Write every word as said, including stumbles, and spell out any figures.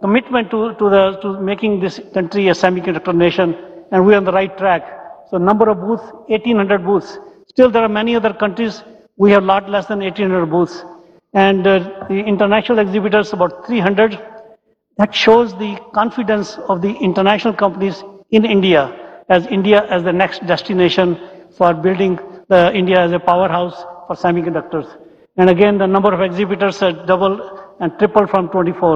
commitment to, to, the, to making this country a semiconductor nation, and we are on the right track. So number of booths, eighteen hundred booths. Still there are many other countries, we have a lot less than eighteen hundred booths. And uh, the international exhibitors, about three hundred. That shows the confidence of the international companies in India, as India as the next destination for building the India as a powerhouse for semiconductors. And again, the number of exhibitors has doubled and tripled from twenty-four.